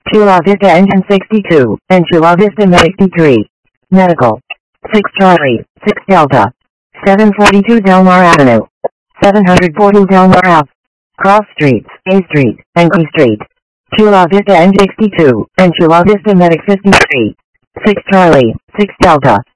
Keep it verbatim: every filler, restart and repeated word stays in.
Chula Vista Engine sixty-two, and Chula Vista Medic D three. Medical. six Charlie, six Delta. seven forty-two Delmar Avenue. seven forty Delmar Ave. Cross Streets, A Street, and Queen Street. Chula Vista Engine sixty-two, and Chula Vista Medic fifty-three. six Charlie, six Delta.